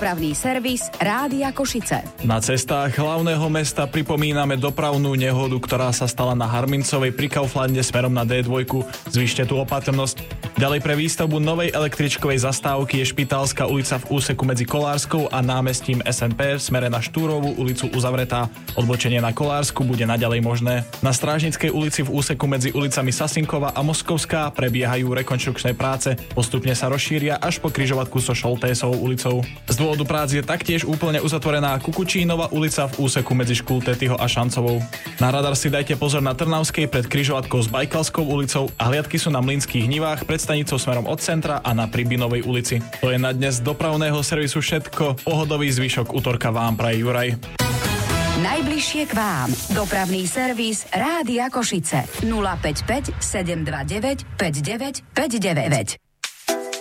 Dopravný servis Rádia Košice. Na cestách hlavného mesta pripomíname dopravnú nehodu, ktorá sa stala na Harmincovej pri Kauflande smerom na D2. Zvyšte tu opatrnosť. Ďalej pre výstavbu novej električkovej zastávky je Špitálska ulica v úseku medzi Kolárskou a námestím SNP v smere na Štúrovú ulicu uzavretá. Odbočenie na Kolársku bude naďalej možné. Na Strážnickej ulici v úseku medzi ulicami Sasinkova a Moskovská prebiehajú rekonštrukčné práce. Postupne sa rozšíria až po križovatku so Šoltésovou ulicou. Z dôvodu prác je taktiež úplne uzatvorená Kukučínova ulica v úseku medzi Škultetyho a Šancovou. Na radar si dajte pozor na Trnavskej pred križovatkou s Bajkalskou ulicou a hliadky sú na Mlynských nivách pred stanicou smerom od centra a na Pribinovej ulici. To je na dnes dopravného servisu všetko. Pohodový zvyšok útorka vám praje Juraj. Najbližšie k vám. Dopravný servis Rádia Košice. 055 729 5959.